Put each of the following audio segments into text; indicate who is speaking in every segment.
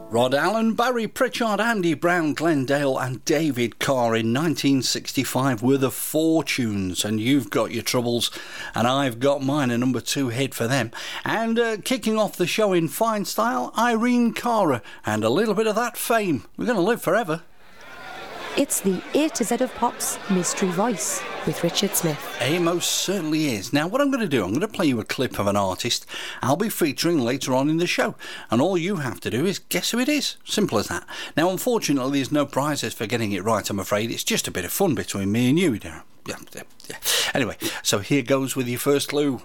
Speaker 1: Rod Allen, Barry Pritchard, Andy Brown, Glenn Dale and David Carr in 1965 were the Fortunes, and you've got your troubles and I've got mine, a number 2 hit for them. And kicking off the show in fine style, Irene Cara and a little bit of that fame. We're going to live forever.
Speaker 2: It's the A to Z of Pop's Mystery Voice with Richard Smith.
Speaker 1: It most certainly is. Now, what I'm going to do, I'm going to play you a clip of an artist I'll be featuring later on in the show. And all you have to do is guess who it is. Simple as that. Now, unfortunately, there's no prizes for getting it right, I'm afraid. It's just a bit of fun between me and you. Yeah. Anyway, so here goes with your first clue.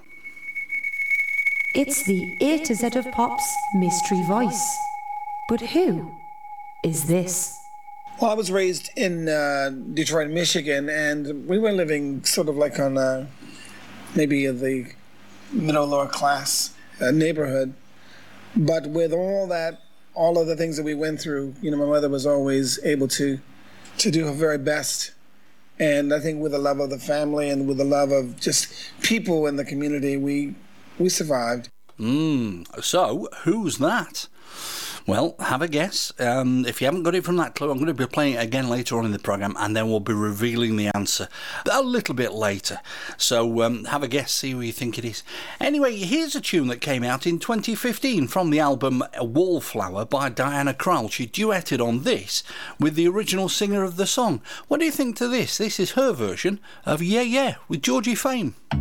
Speaker 2: It's the A to Z of Pop's Mystery Voice. But who is this?
Speaker 3: Well, I was raised in Detroit, Michigan, and we were living sort of like on maybe the middle lower class neighborhood. But with all of the things that we went through, my mother was always able to do her very best. And I think with the love of the family and with the love of just people in the community, we survived.
Speaker 1: So, who's that? Well, have a guess. If you haven't got it from that clue, I'm going to be playing it again later on in the programme, and then we'll be revealing the answer a little bit later. So have a guess, see who you think it is. Anyway, here's a tune that came out in 2015 from the album Wallflower by Diana Krall. She duetted on this with the original singer of the song. What do you think to this? This is her version of Yeah Yeah with Georgie Fame.